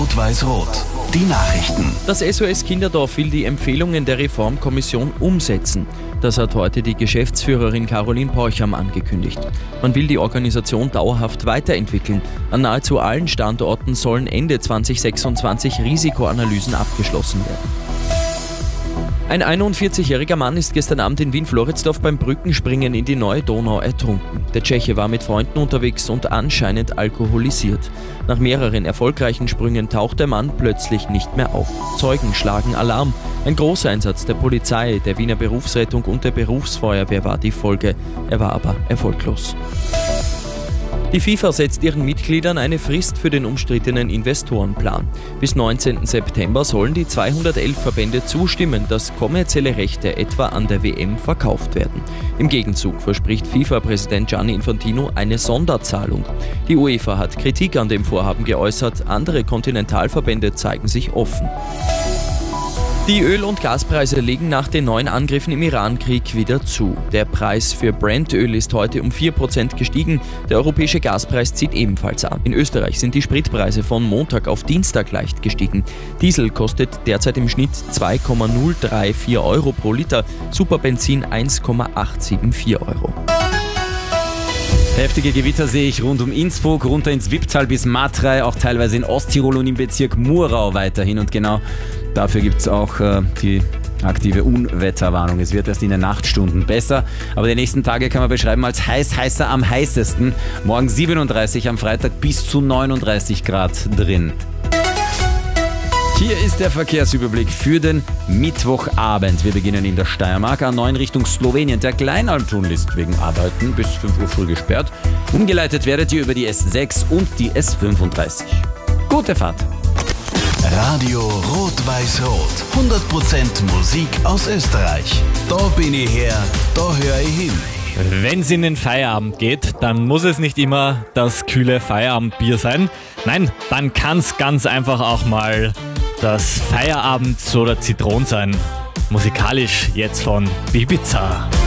Rot-Weiß-Rot. Die Nachrichten. Das SOS Kinderdorf will die Empfehlungen der Reformkommission umsetzen. Das hat heute die Geschäftsführerin Caroline Porcham angekündigt. Man will die Organisation dauerhaft weiterentwickeln. An nahezu allen Standorten sollen Ende 2026 Risikoanalysen abgeschlossen werden. Ein 41-jähriger Mann ist gestern Abend in Wien-Floridsdorf beim Brückenspringen in die Neue Donau ertrunken. Der Tscheche war mit Freunden unterwegs und anscheinend alkoholisiert. Nach mehreren erfolgreichen Sprüngen taucht der Mann plötzlich nicht mehr auf. Zeugen schlagen Alarm. Ein Großeinsatz der Polizei, der Wiener Berufsrettung und der Berufsfeuerwehr war die Folge. Er war aber erfolglos. Die FIFA setzt ihren Mitgliedern eine Frist für den umstrittenen Investorenplan. Bis 19. September sollen die 211 Verbände zustimmen, dass kommerzielle Rechte etwa an der WM verkauft werden. Im Gegenzug verspricht FIFA-Präsident Gianni Infantino eine Sonderzahlung. Die UEFA hat Kritik an dem Vorhaben geäußert, andere Kontinentalverbände zeigen sich offen. Die Öl- und Gaspreise legen nach den neuen Angriffen im Iran-Krieg wieder zu. Der Preis für Brent-Öl ist heute um 4% gestiegen. Der europäische Gaspreis zieht ebenfalls an. In Österreich sind die Spritpreise von Montag auf Dienstag leicht gestiegen. Diesel kostet derzeit im Schnitt 2,034 Euro pro Liter, Superbenzin 1,874 Euro. Heftige Gewitter sehe ich rund um Innsbruck, runter ins Wipptal bis Matrei, auch teilweise in Osttirol und im Bezirk Murau weiterhin. Und genau dafür gibt es auch die aktive Unwetterwarnung. Es wird erst in den Nachtstunden besser, aber die nächsten Tage kann man beschreiben als heißer am heißesten. Morgen 37, am Freitag bis zu 39 Grad drin. Hier ist der Verkehrsüberblick für den Mittwochabend. Wir beginnen in der Steiermark, A9 Richtung Slowenien. Der Kleinalptunnel ist wegen Arbeiten bis 5 Uhr früh gesperrt. Umgeleitet werdet ihr über die S6 und die S35. Gute Fahrt! Radio Rot-Weiß-Rot. 100% Musik aus Österreich. Da bin ich her, da höre ich hin. Wenn es in den Feierabend geht, dann muss es nicht immer das kühle Feierabendbier sein. Nein, dann kann es ganz einfach auch mal das Feierabend- oder Zitron sein. Musikalisch jetzt von Ibiza.